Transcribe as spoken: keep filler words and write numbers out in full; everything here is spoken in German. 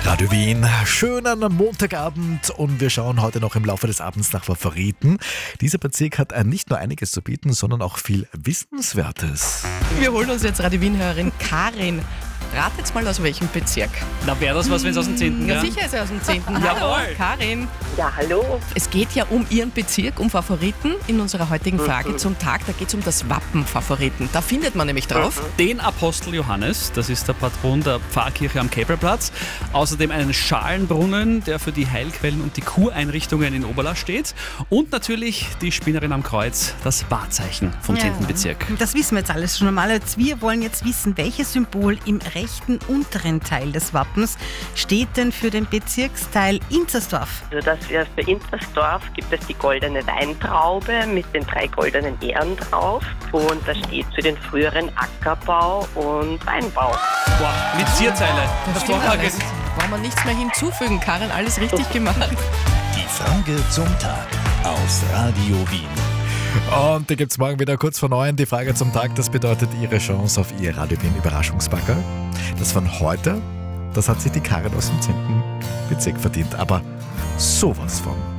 Radio Wien, schönen Montagabend und wir schauen heute noch im Laufe des Abends nach Favoriten. Dieser Bezirk hat nicht nur einiges zu bieten, sondern auch viel Wissenswertes. Wir holen uns jetzt Radio Wien-Hörerin Karin. Ratet mal, aus welchem Bezirk. Na, wäre das was, wenn es aus dem zehnten Ja, wäre? sicher ist er aus dem zehnten Jawohl. Hallo, Karin. Ja, hallo. Es geht ja um Ihren Bezirk, um Favoriten in unserer heutigen Frage zum Tag. Da geht es um das Wappen Favoriten. Da findet man nämlich drauf. Den Apostel Johannes, das ist der Patron der Pfarrkirche am Käpelplatz. Außerdem einen Schalenbrunnen, der für die Heilquellen und die Kureinrichtungen in Oberla steht. Und natürlich die Spinnerin am Kreuz, das Wahrzeichen vom zehnten Bezirk. Das wissen wir jetzt alles schon einmal. Wir wollen jetzt wissen, welches Symbol im rechten unteren Teil des Wappens steht denn für den Bezirksteil Inzersdorf? Also das wäre für Inzersdorf, gibt es die goldene Weintraube mit den drei goldenen Ähren drauf. Und das steht für den früheren Ackerbau und Weinbau. Boah, mit Zierzeile. Das stimmt alles. Brauchen wir nichts mehr hinzufügen, Karin, alles richtig gemacht. Die Frage zum Tag auf Radio Wien. Und die gibt es morgen wieder kurz vor neun. Die Frage zum Tag, das bedeutet Ihre Chance auf Ihr Radio Wien Überraschungsbagger. Das von heute, das hat sich die Karin aus dem zehnten Bezirk verdient. Aber sowas von.